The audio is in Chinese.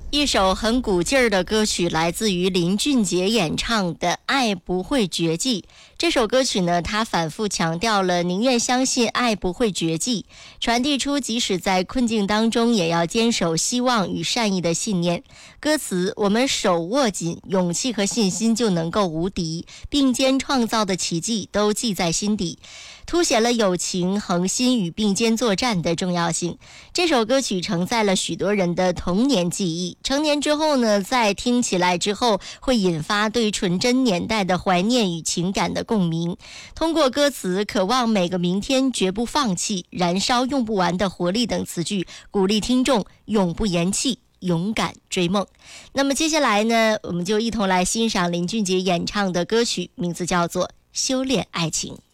一首很鼓劲儿的歌曲来自于林俊杰演唱的《爱不会绝迹》。这首歌曲呢，它反复强调了宁愿相信爱不会绝迹，传递出即使在困境当中也要坚守希望与善意的信念。歌词我们手握紧，勇气和信心就能够无敌，并肩创造的奇迹都记在心底，凸显了友情、恒心与并肩作战的重要性。这首歌曲承载了许多人的童年记忆，成年之后呢，在听起来之后会引发对纯真年代的怀念与情感的共鸣。通过歌词渴望每个明天，绝不放弃，燃烧用不完的活力等词句，鼓励听众永不言弃，勇敢追梦。那么接下来呢，我们就一同来欣赏林俊杰演唱的歌曲，名字叫做《修炼爱情》。